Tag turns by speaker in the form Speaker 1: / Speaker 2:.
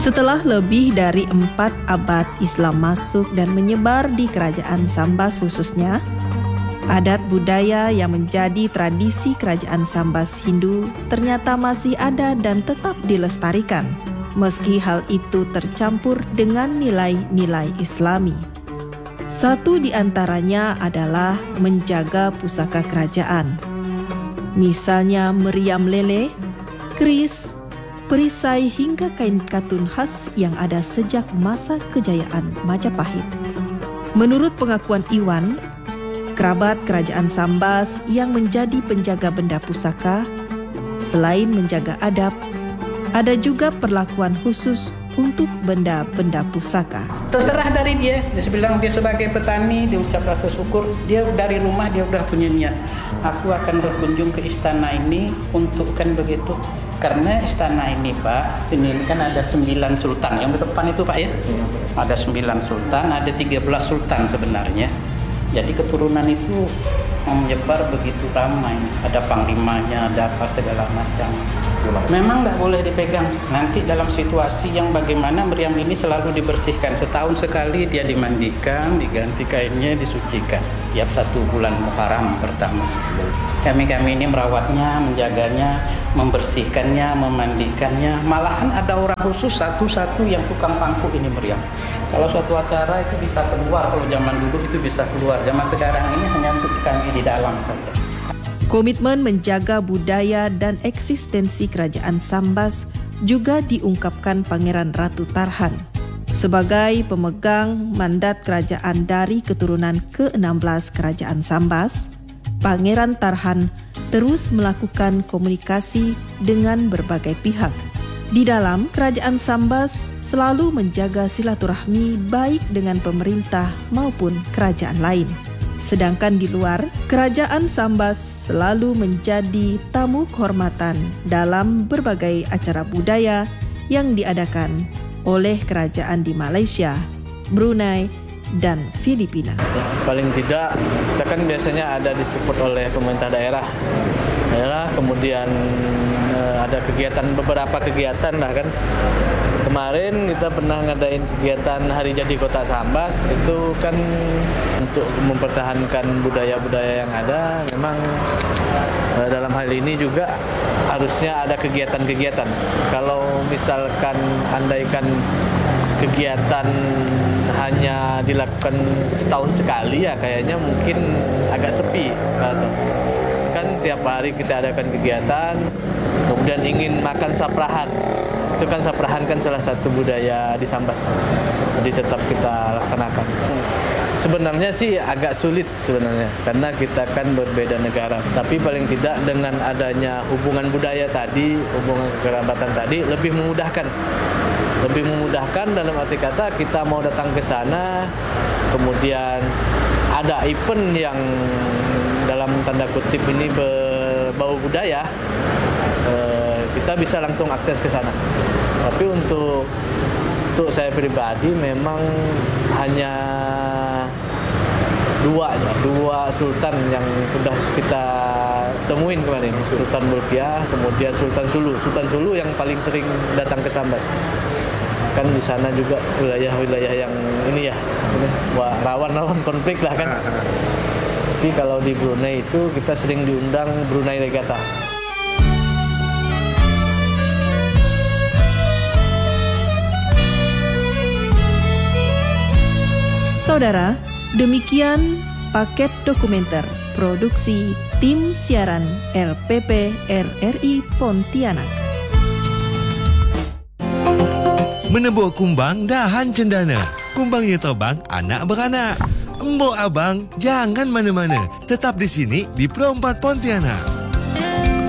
Speaker 1: Setelah lebih dari 4 abad Islam masuk dan menyebar di kerajaan Sambas khususnya, adat budaya yang menjadi tradisi kerajaan Sambas Hindu ternyata masih ada dan tetap dilestarikan, meski hal itu tercampur dengan nilai-nilai Islami. Satu di antaranya adalah menjaga pusaka kerajaan. Misalnya meriam lele, keris, perisai hingga kain katun khas yang ada sejak masa kejayaan Majapahit. Menurut pengakuan Iwan, kerabat kerajaan Sambas yang menjadi penjaga benda pusaka, selain menjaga adab, ada juga perlakuan khusus untuk benda-benda pusaka.
Speaker 2: Terserah dari dia bilang dia sebagai petani, dia ucap rasa syukur, dia dari rumah dia udah punya niat. Aku akan berkunjung ke istana ini untuk kan begitu. Karena istana ini Pak, sini kan ada 9 sultan, yang di depan itu Pak ya. Ada 9 sultan, ada 13 sultan sebenarnya. Jadi keturunan itu menyebar begitu ramai, ada panglimanya, ada apa segala macam. Memang nggak boleh dipegang. Nanti dalam situasi yang bagaimana meriam ini selalu dibersihkan. Setahun sekali dia dimandikan, diganti kainnya, disucikan. Tiap 1 bulan Muharram pertama. Kami ini merawatnya, menjaganya, membersihkannya, memandikannya. Malahan ada orang khusus satu-satu yang tukang pangku ini meriam. Kalau suatu acara itu bisa keluar, kalau zaman dulu itu bisa keluar. Zaman sekarang ini hanya untuk kami di dalam saja.
Speaker 1: Komitmen menjaga budaya dan eksistensi kerajaan Sambas juga diungkapkan Pangeran Ratu Tarhan. Sebagai pemegang mandat kerajaan dari keturunan ke-16 kerajaan Sambas, Pangeran Tarhan terus melakukan komunikasi dengan berbagai pihak. Di dalam kerajaan Sambas selalu menjaga silaturahmi baik dengan pemerintah maupun kerajaan lain. Sedangkan di luar, kerajaan Sambas selalu menjadi tamu kehormatan dalam berbagai acara budaya yang diadakan oleh kerajaan di Malaysia, Brunei, dan Filipina.
Speaker 3: Paling tidak, kita kan biasanya ada disupport oleh pemerintah daerah, kemudian ada beberapa kegiatan lah kan. Kemarin kita pernah ngadain kegiatan Hari Jadi Kota Sambas, itu kan untuk mempertahankan budaya-budaya yang ada. Memang dalam hal ini juga harusnya ada kegiatan-kegiatan. Kalau misalkan andaikan kegiatan hanya dilakukan setahun sekali, ya kayaknya mungkin agak sepi. Kan tiap hari kita adakan kegiatan, kemudian ingin makan saprahan. Itu kan saprahan kan salah satu budaya di Sambas, jadi tetap kita laksanakan. Sebenarnya sih agak sulit sebenarnya, karena kita kan berbeda negara. Tapi paling tidak dengan adanya hubungan budaya tadi, hubungan kekerabatan tadi, lebih memudahkan. Lebih memudahkan dalam arti kata kita mau datang ke sana, kemudian ada event yang dalam tanda kutip ini berbau budaya, kita bisa langsung akses ke sana. Tapi untuk saya pribadi memang hanya dua sultan yang sudah kita temuin kemarin. Sultan Bolkiah, kemudian Sultan Sulu. Sultan Sulu yang paling sering datang ke Sambas. Kan di sana juga wilayah-wilayah yang ini ya, rawan konflik lah kan. Tapi kalau di Brunei itu kita sering diundang Brunei Regatta.
Speaker 1: Saudara, demikian paket dokumenter produksi Tim Siaran LPP RRI Pontianak.
Speaker 4: Menebuk kumbang dahan cendana. Kumbangnya terbang, anak beranak. Embok abang, jangan mana-mana. Tetap di sini di Pro 4 Pontianak.